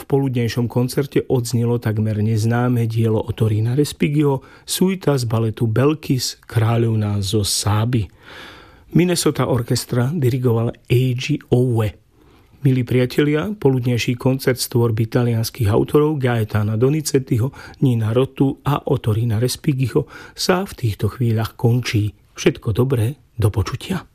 poludnejšom koncerte odznelo takmer neznáme dielo Ottorina Respighiho, suita z baletu Belkis, kráľovná zo Sáby. Minnesota Orchestra dirigoval Eiji Oue. Milí priatelia, poludnejší koncert z tvorby talianskych autorov Gaetana Donizettiho, Nina Rotu a Ottorina Respighiho sa v týchto chvíľach končí. Všetko dobré, do počutia.